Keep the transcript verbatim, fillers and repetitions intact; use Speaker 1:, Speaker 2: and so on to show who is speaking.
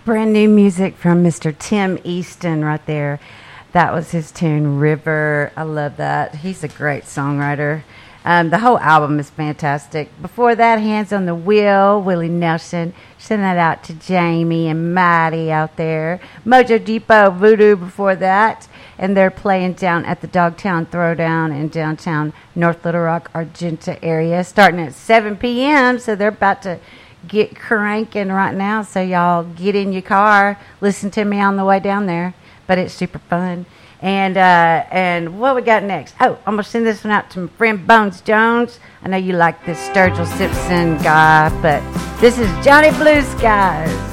Speaker 1: Brand new music from Mister Tim Easton right there. That was his tune, River. I love that. He's a great songwriter. Um, the whole album is fantastic. Before that, Hands on the Wheel, Willie Nelson. Send that out to Jamie and Maddie out there. Mojo Depot, Voodoo before that. And they're playing down at the Dogtown Throwdown in downtown North Little Rock, Argenta area, starting at seven p.m. So they're about to get cranking right now. So y'all get in your car, listen to me on the way down there. But it's super fun. And uh, and what we got next? Oh, I'm going to send this one out to my friend Bones Jones. I know you like this Sturgill Simpson guy, but this is Johnny Blue Skies.